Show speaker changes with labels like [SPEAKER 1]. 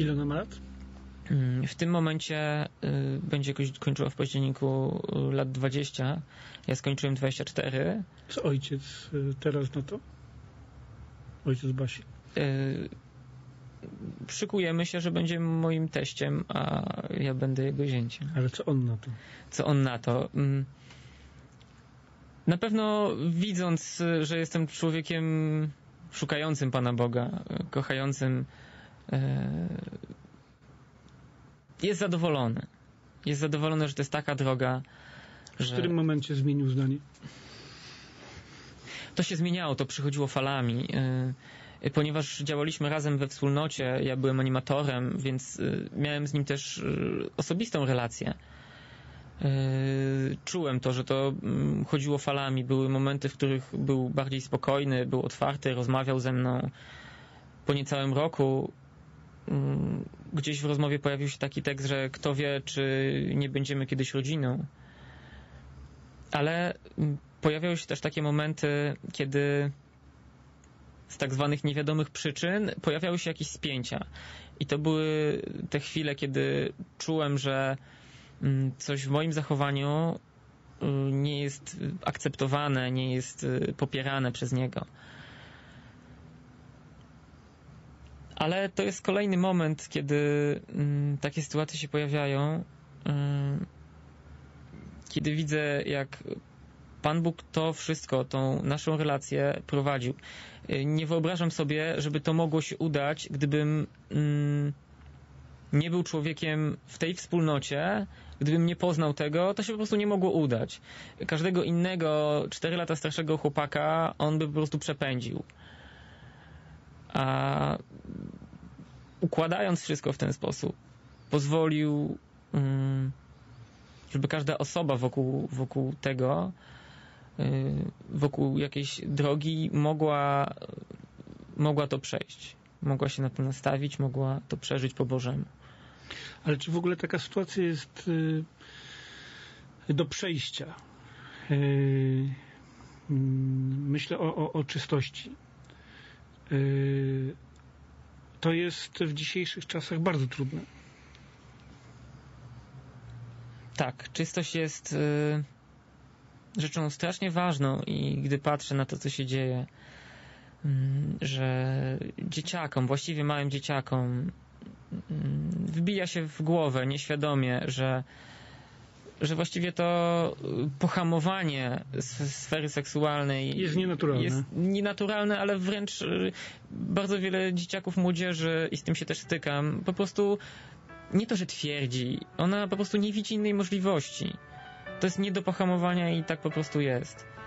[SPEAKER 1] Ile ona ma lat?
[SPEAKER 2] W tym momencie będzie kończyła w październiku lat 20. Ja skończyłem 24.
[SPEAKER 1] Co ojciec teraz na to? Ojciec Basi?
[SPEAKER 2] Szykujemy się, że będzie moim teściem, a ja będę jego zięciem.
[SPEAKER 1] Ale co on na to?
[SPEAKER 2] Co on na to? Na pewno widząc, że jestem człowiekiem szukającym Pana Boga, kochającym, jest zadowolony. Jest zadowolony, że to jest taka droga, że...
[SPEAKER 1] W którym momencie zmienił zdanie?
[SPEAKER 2] To się zmieniało, to przychodziło falami. Ponieważ działaliśmy razem we wspólnocie, ja byłem animatorem, więc miałem z nim też osobistą relację. Czułem to, że to chodziło falami. Były momenty, w których był bardziej spokojny, był otwarty, rozmawiał ze mną. Po niecałym roku gdzieś w rozmowie pojawił się taki tekst, że kto wie, czy nie będziemy kiedyś rodziną. Ale pojawiały się też takie momenty, kiedy z tak zwanych niewiadomych przyczyn pojawiały się jakieś spięcia. I to były te chwile, kiedy czułem, że coś w moim zachowaniu nie jest akceptowane, nie jest popierane przez niego. Ale to jest kolejny moment, kiedy takie sytuacje się pojawiają, kiedy widzę, jak Pan Bóg to wszystko, tą naszą relację prowadził. Nie wyobrażam sobie, żeby to mogło się udać, gdybym nie był człowiekiem w tej wspólnocie, gdybym nie poznał tego, to się po prostu nie mogło udać. Każdego innego 4 lata starszego chłopaka on by po prostu przepędził. A układając wszystko w ten sposób, pozwolił, żeby każda osoba wokół tego, wokół jakiejś drogi mogła to przejść. Mogła się na to nastawić, mogła to przeżyć po Bożemu.
[SPEAKER 1] Ale czy w ogóle taka sytuacja jest do przejścia? Myślę o czystości. To jest w dzisiejszych czasach bardzo trudne.
[SPEAKER 2] Tak, czystość jest rzeczą strasznie ważną i gdy patrzę na to, co się dzieje, że dzieciakom, właściwie małym dzieciakom wbija się w głowę nieświadomie, że właściwie to pohamowanie sfery seksualnej
[SPEAKER 1] jest nienaturalne.
[SPEAKER 2] Jest nienaturalne, ale wręcz bardzo wiele dzieciaków, młodzieży, i z tym się też stykam, po prostu nie to, że twierdzi, ona po prostu nie widzi innej możliwości. To jest nie do pohamowania i tak po prostu jest.